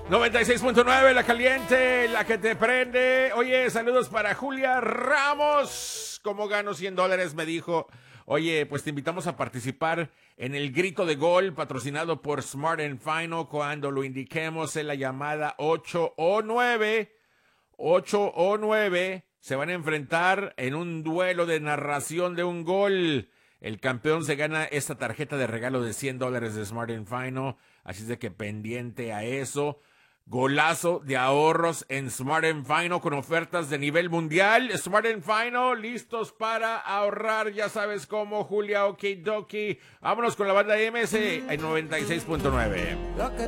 96.9, la caliente, la que te prende. Oye, saludos para Julia Ramos. ¿Cómo gano $100? Me dijo. Oye, pues te invitamos a participar en el grito de gol patrocinado por Smart & Final cuando lo indiquemos en la llamada 8 o 9. 8 o 9 se van a enfrentar en un duelo de narración de un gol. El campeón se gana esta tarjeta de regalo de $100 de Smart & Final. Así es de que pendiente a eso. Golazo de ahorros en Smart & Final con ofertas de nivel mundial. Smart & Final, listos para ahorrar, ya sabes cómo, Julia, okidoki. Vámonos con la banda MS en 96.9.